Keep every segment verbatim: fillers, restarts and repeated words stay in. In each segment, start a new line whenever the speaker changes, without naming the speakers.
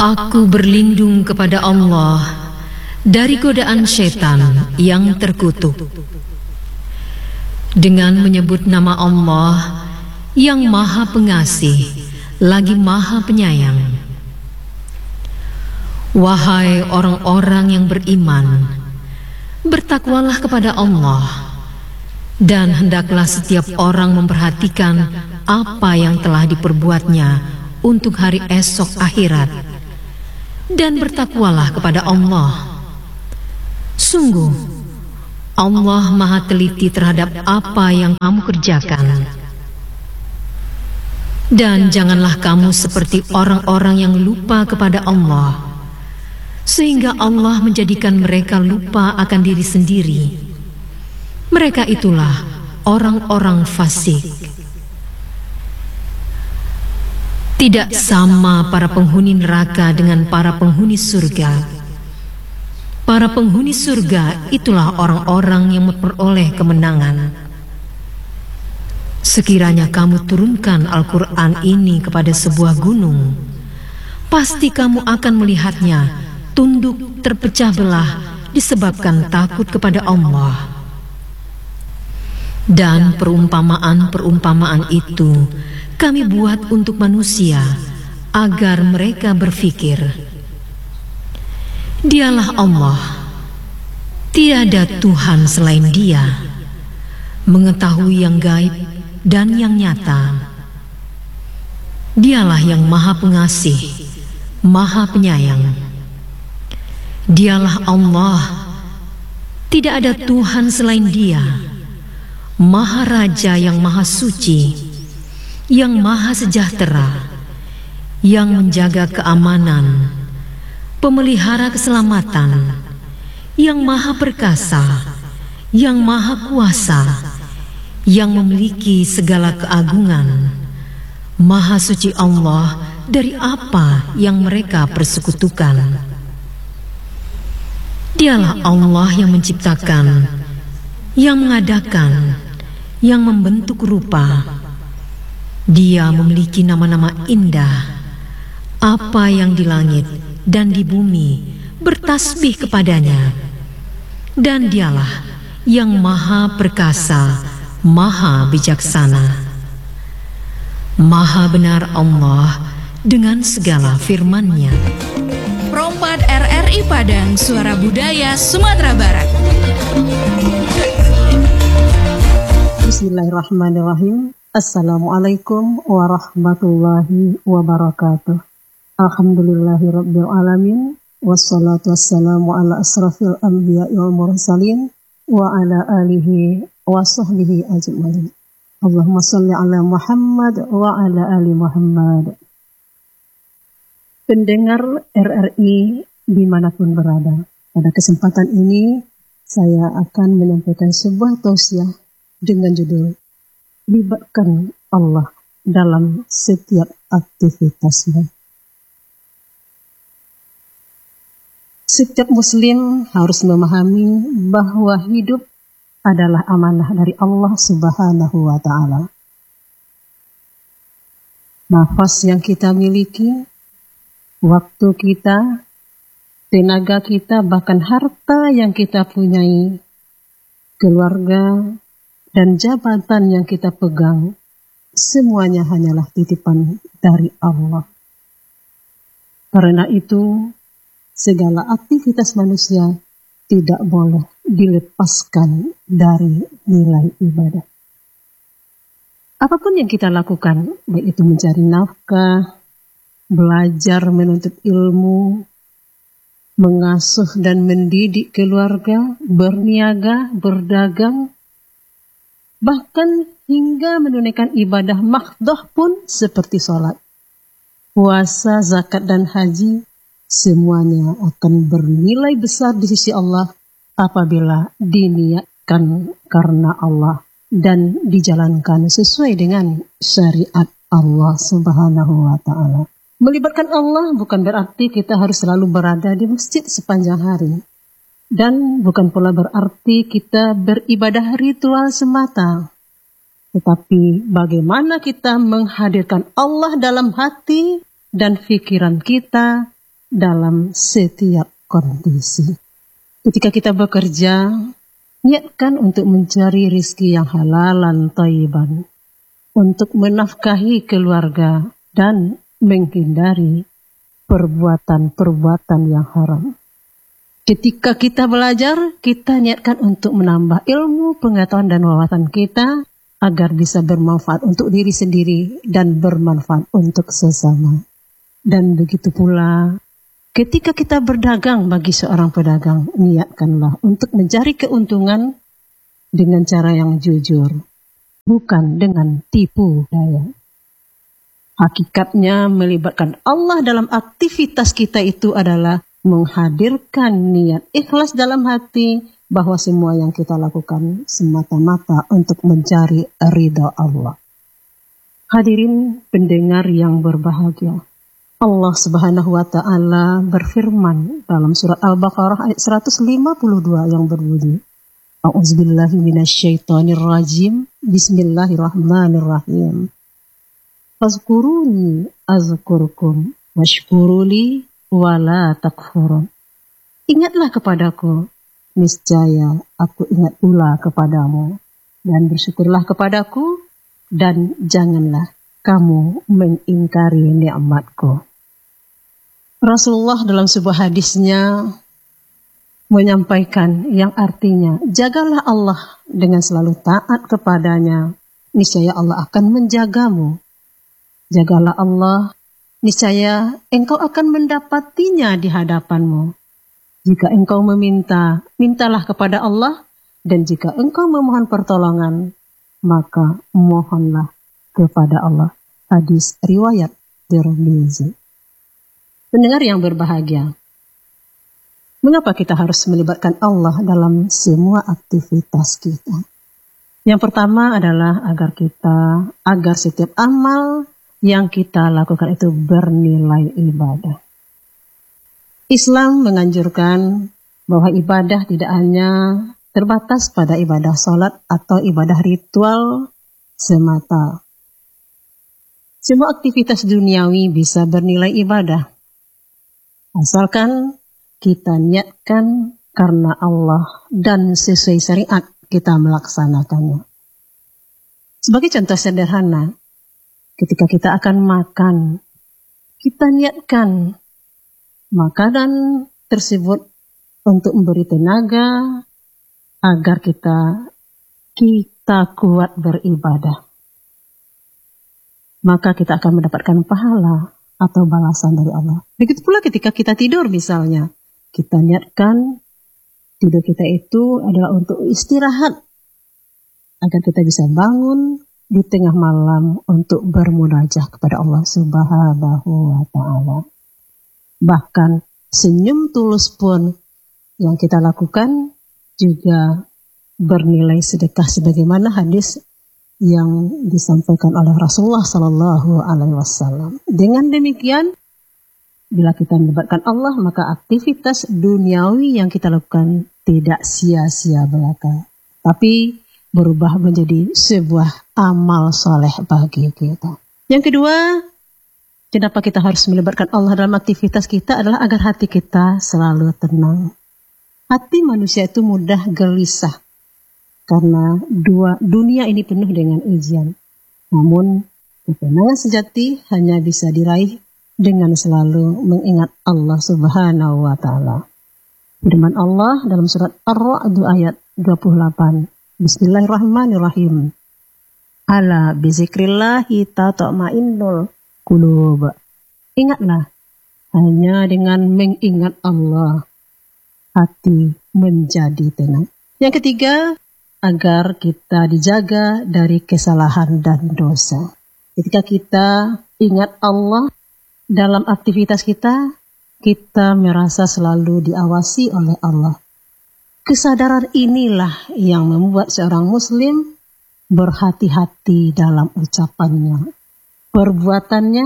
Aku berlindung kepada Allah dari godaan syaitan yang terkutuk. Dengan menyebut nama Allah yang Maha Pengasih lagi Maha Penyayang. Wahai orang-orang yang beriman, bertakwalah kepada Allah, dan hendaklah setiap orang memperhatikan apa yang telah diperbuatnya untuk hari esok akhirat, dan bertakwalah kepada Allah. Sungguh, Allah Maha Teliti terhadap apa yang kamu kerjakan. Dan janganlah kamu seperti orang-orang yang lupa kepada Allah, sehingga Allah menjadikan mereka lupa akan diri sendiri. Mereka itulah orang-orang fasik. Tidak sama para penghuni neraka dengan para penghuni surga. Para penghuni surga itulah orang-orang yang memperoleh kemenangan. Sekiranya kamu turunkan Al-Quran ini kepada sebuah gunung, pasti kamu akan melihatnya tunduk terpecah belah disebabkan takut kepada Allah. Dan perumpamaan-perumpamaan itu kami buat untuk manusia agar mereka berfikir. Dialah Allah, tiada Tuhan selain Dia, mengetahui yang gaib dan yang nyata. Dialah yang Maha Pengasih, Maha Penyayang. Dialah Allah, tidak ada Tuhan selain Dia, Maha Raja yang Maha Suci, yang Maha Sejahtera, yang menjaga keamanan, pemelihara keselamatan, yang Maha Perkasa, yang Maha Kuasa, yang memiliki segala keagungan. Maha suci Allah dari apa yang mereka persekutukan. Dialah Allah yang menciptakan, yang mengadakan, yang membentuk rupa. Dia memiliki nama-nama indah. Apa yang di langit dan di bumi bertasbih kepadanya. Dan dialah yang Maha Perkasa, Maha Bijaksana. Maha benar Allah dengan segala firman-Nya.
Prompat R R I Padang, Suara Budaya Sumatera Barat.
Bismillahirrahmanirrahim. Assalamualaikum warahmatullahi wabarakatuh. Alhamdulillahirabbil alamin. Wassalatu wassalamu ala asrafil anbiya'i wal mursalin wa ala alihi wa sahbihi ajma'in. Allahumma shalli ala Muhammad wa ala ali Muhammad. Pendengar R R I dimanapun berada, pada kesempatan ini saya akan menyampaikan sebuah tausiah dengan judul libatkan Allah dalam setiap aktivitasnya. Setiap muslim harus memahami bahwa hidup adalah amanah dari Allah Subhanahu wa ta'ala. Nafas yang kita miliki, waktu kita, tenaga kita, bahkan harta yang kita punyai, keluarga, dan jabatan yang kita pegang, semuanya hanyalah titipan dari Allah. Karena itu, segala aktivitas manusia tidak boleh dilepaskan dari nilai ibadah. Apapun yang kita lakukan, baik itu mencari nafkah, belajar menuntut ilmu, mengasuh dan mendidik keluarga, berniaga, berdagang, bahkan hingga menunaikan ibadah mahdhah pun seperti sholat, puasa, zakat, dan haji, semuanya akan bernilai besar di sisi Allah apabila diniatkan karena Allah dan dijalankan sesuai dengan syariat Allah Subhanahu wa ta'ala. Melibatkan Allah bukan berarti kita harus selalu berada di masjid sepanjang hari. Dan bukan pula berarti kita beribadah ritual semata. Tetapi bagaimana kita menghadirkan Allah dalam hati dan pikiran kita, dalam setiap kondisi. Ketika kita bekerja, niatkan untuk mencari rizki yang halalan thayyiban, untuk menafkahi keluarga dan menghindari perbuatan-perbuatan yang haram. Ketika kita belajar, kita niatkan untuk menambah ilmu, pengetahuan dan wawasan kita agar bisa bermanfaat untuk diri sendiri dan bermanfaat untuk sesama. Dan begitu pula, ketika kita berdagang bagi seorang pedagang, niatkanlah untuk mencari keuntungan dengan cara yang jujur, bukan dengan tipu daya. Hakikatnya melibatkan Allah dalam aktivitas kita itu adalah menghadirkan niat ikhlas dalam hati bahwa semua yang kita lakukan semata-mata untuk mencari ridha Allah. Hadirin pendengar yang berbahagia, Allah Subhanahu wa taala berfirman dalam surat Al-Baqarah ayat seratus lima puluh dua yang berbunyi, A'udzubillahi minasyaitonirrajim, Bismillahirrahmanirrahim. Fazkuruni azkurkum washkuruli wala takfurun. Ingatlah kepadaku, niscaya aku ingat pula kepadamu, dan bersyukurlah kepadaku, dan janganlah kamu mengingkari nikmatku. Rasulullah dalam sebuah hadisnya menyampaikan yang artinya, jagalah Allah dengan selalu taat kepadanya, niscaya Allah akan menjagamu. Jagalah Allah, niscaya engkau akan mendapatinya di hadapanmu. Jika engkau meminta, mintalah kepada Allah, dan jika engkau memohon pertolongan, maka mohonlah kepada Allah. Hadis riwayat Tirmizi. Pendengar yang berbahagia, mengapa kita harus melibatkan Allah dalam semua aktivitas kita? Yang pertama adalah agar kita, agar setiap amal yang kita lakukan itu bernilai ibadah. Islam menganjurkan bahwa ibadah tidak hanya terbatas pada ibadah sholat atau ibadah ritual semata. Semua aktivitas duniawi bisa bernilai ibadah, asalkan kita niatkan karena Allah dan sesuai syariat kita melaksanakannya. Sebagai contoh sederhana, ketika kita akan makan, kita niatkan makanan tersebut untuk memberi tenaga agar kita kita kuat beribadah. Maka kita akan mendapatkan pahala atau balasan dari Allah. Begitu pula ketika kita tidur misalnya, kita niatkan tidur kita itu adalah untuk istirahat agar kita bisa bangun di tengah malam untuk bermunajat kepada Allah Subhanahu wa taala. Bahkan senyum tulus pun yang kita lakukan juga bernilai sedekah sebagaimana hadis yang disampaikan oleh Rasulullah sallallahu alaihi wasallam. Dengan demikian, bila kita melibatkan Allah, maka aktivitas duniawi yang kita lakukan tidak sia-sia belaka, tapi berubah menjadi sebuah amal soleh bagi kita. Yang kedua, kenapa kita harus melibatkan Allah dalam aktivitas kita adalah agar hati kita selalu tenang. Hati manusia itu mudah gelisah karena dua dunia ini penuh dengan ujian. Namun, ketenangan sejati hanya bisa diraih dengan selalu mengingat Allah Subhanahu wa taala. Firman Allah dalam surat Ar-Ra'd ayat dua puluh delapan. Bismillahirrahmanirrahim. Ala bizikrillahi tatma'innul qulub. Ingatlah, hanya dengan mengingat Allah hati menjadi tenang. Yang ketiga, agar kita dijaga dari kesalahan dan dosa. Ketika kita ingat Allah dalam aktivitas kita, kita merasa selalu diawasi oleh Allah. Kesadaran inilah yang membuat seorang muslim berhati-hati dalam ucapannya, perbuatannya,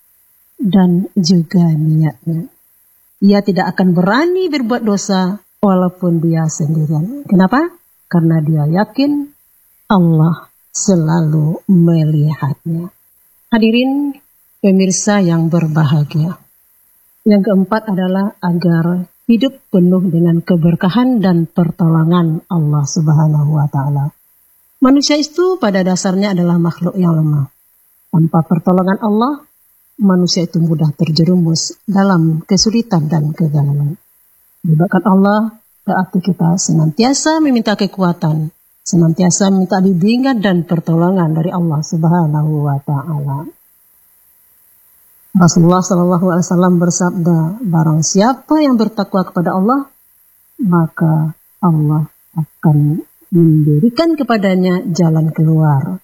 dan juga niatnya. Ia tidak akan berani berbuat dosa walaupun dia sendirian. Kenapa? Karena dia yakin Allah selalu melihatnya. Hadirin pemirsa yang berbahagia, Yang keempat adalah agar hidup penuh dengan keberkahan dan pertolongan Allah Subhanahu wa Ta'ala. Manusia itu pada dasarnya adalah makhluk yang lemah. Tanpa pertolongan Allah, manusia itu mudah terjerumus dalam kesulitan dan kegagalan. Melibatkan Allah berarti kita senantiasa meminta kekuatan, senantiasa minta bimbingan dan pertolongan dari Allah Subhanahu wa Ta'ala. Rasulullah Shallallahu Alaihi Wasallam bersabda, barang siapa yang bertakwa kepada Allah, maka Allah akan memberikan kepadanya jalan keluar.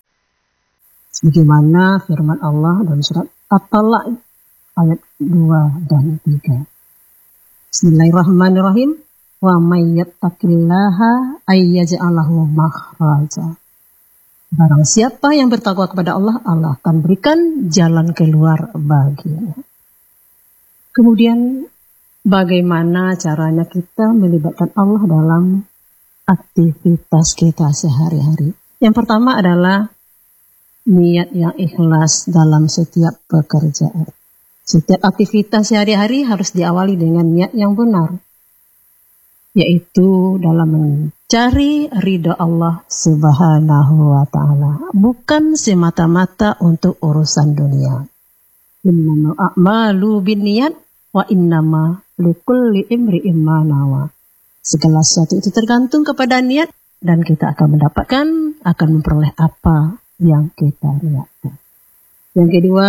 Sebagaimana firman Allah dalam surat At-Talaq ayat dua dan tiga. Bismillahirrahmanirrahim. Wa may yattaqillaha ayyaj'al lahu makhraja. Barang siapa yang bertakwa kepada Allah, Allah akan berikan jalan keluar baginya. Kemudian bagaimana caranya kita melibatkan Allah dalam aktivitas kita sehari-hari? Yang pertama adalah niat yang ikhlas dalam setiap pekerjaan. Setiap aktivitas sehari-hari harus diawali dengan niat yang benar, yaitu dalam mencari ridha Allah Subhanahu wa Ta'ala, bukan semata-mata untuk urusan dunia. Innamal a'malu binniyat wa innama likulli imri'in ma nawa. Segala sesuatu itu tergantung kepada niat, dan kita akan mendapatkan, akan memperoleh apa yang kita niatkan. Yang kedua,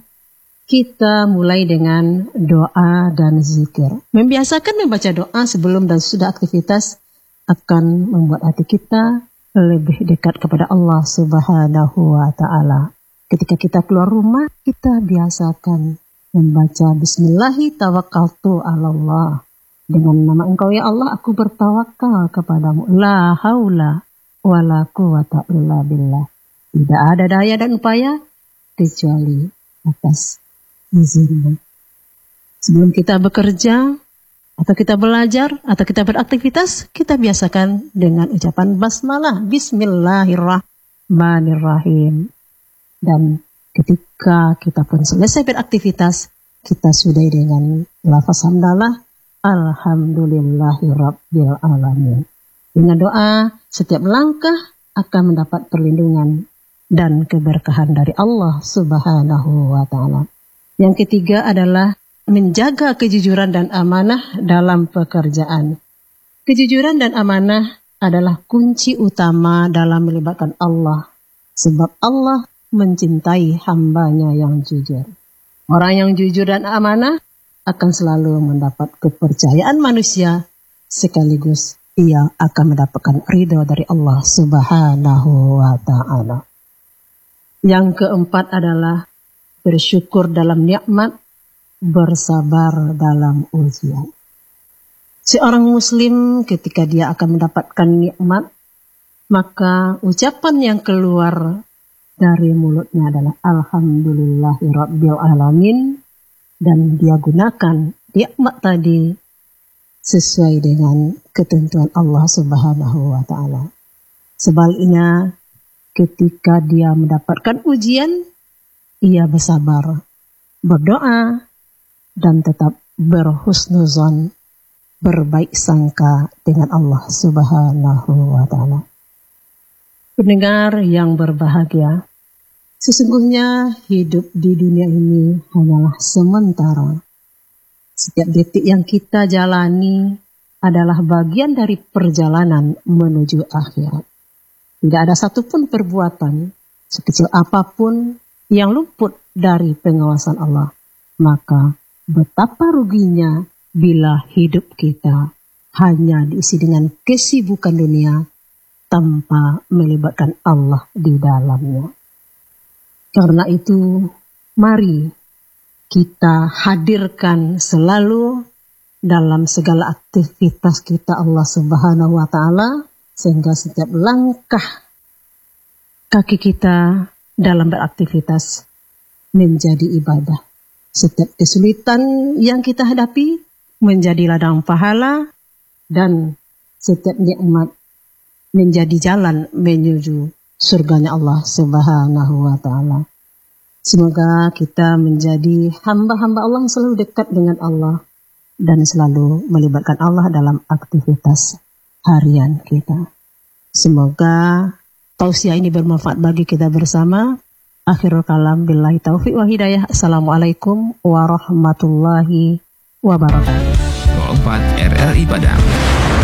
kita mulai dengan doa dan zikir. Membiasakan membaca doa sebelum dan sesudah aktivitas akan membuat hati kita lebih dekat kepada Allah Subhanahu wa Ta'ala. Ketika kita keluar rumah, kita biasakan membaca Bismillahi tawakkaltu ala Allah. Dengan nama Engkau ya Allah, aku bertawakal kepadamu. La haula wa la quwata illa billah. Tidak ada daya dan upaya kecuali atas izin. Sebelum kita bekerja, atau kita belajar, atau kita beraktivitas, kita biasakan dengan ucapan basmalah, Bismillahirrahmanirrahim. Dan ketika kita pun selesai beraktivitas, kita sudahi dengan lafaz hamdalah, Alhamdulillahirabbil alamin. Dengan doa, setiap langkah akan mendapat perlindungan dan keberkahan dari Allah Subhanahu wa Ta'ala. Yang ketiga adalah menjaga kejujuran dan amanah dalam pekerjaan. Kejujuran dan amanah adalah kunci utama dalam melibatkan Allah, sebab Allah mencintai hambanya yang jujur. Orang yang jujur dan amanah akan selalu mendapat kepercayaan manusia, sekaligus ia akan mendapatkan ridho dari Allah Subhanahu wa Ta'ala. Yang keempat adalah bersyukur dalam nikmat, bersabar dalam ujian. Seorang muslim ketika dia akan mendapatkan nikmat, maka ucapan yang keluar dari mulutnya adalah Alhamdulillahirabbil alamin, dan dia gunakan nikmat tadi sesuai dengan ketentuan Allah Subhanahu wa Ta'ala. Sebaliknya, ketika dia mendapatkan ujian, ia bersabar, berdoa, dan tetap berhusnuzon, berbaik sangka dengan Allah Subhanahu wa Ta'ala. Pendengar yang berbahagia, sesungguhnya hidup di dunia ini hanyalah sementara. Setiap detik yang kita jalani adalah bagian dari perjalanan menuju akhirat. Tidak ada satupun perbuatan, sekecil apapun, yang luput dari pengawasan Allah. Maka betapa ruginya bila hidup kita hanya diisi dengan kesibukan dunia tanpa melibatkan Allah di dalamnya. Karena itu, mari kita hadirkan selalu dalam segala aktivitas kita Allah Subhanahu wa Ta'ala, sehingga setiap langkah kaki kita dalam beraktivitas menjadi ibadah. Setiap kesulitan yang kita hadapi menjadi ladang pahala, dan setiap nikmat menjadi jalan menuju surganya Allah Subhanahu wa Ta'ala. Semoga kita menjadi hamba-hamba Allah yang selalu dekat dengan Allah dan selalu melibatkan Allah dalam aktivitas harian kita. Semoga tausiah ini bermanfaat bagi kita bersama. Akhirul kalam, billahi taufiq wa hidayah. Assalamualaikum warahmatullahi wabarakatuh.
dua puluh empat R R I Padang.